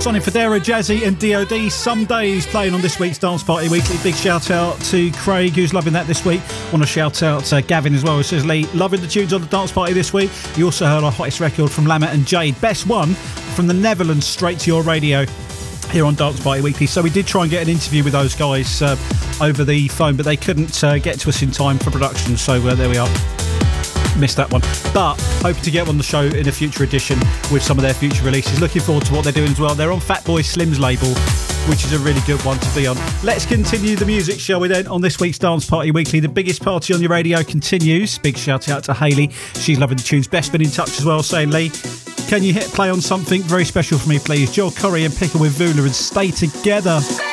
Sonic Federa, Jazzy and DOD. Some days playing on this week's Dance Party Weekly. Big shout out to Craig, who's loving that this week. Want to shout out to Gavin as well, who says, Lee, loving the tunes on the Dance Party this week. You also heard our hottest record from Lama and Jade. Best one from the Netherlands, straight to your radio here on Dance Party Weekly. So we did try and get an interview with those guys over the phone, but they couldn't get to us in time for production. So there we are. Missed that one, but hoping to get on the show in a future edition with some of their future releases. Looking forward to what they're doing as well. They're on Fatboy Slim's label, which is a really good one to be on. Let's continue the music, shall we then, on this week's Dance Party Weekly. The biggest party on your radio continues. Big shout out to Hayley, she's loving the tunes. Beth's been in touch as well, saying, Lee, can you hit play on something very special for me, please? Joel Corey and Pickle with Vula and Stay Together.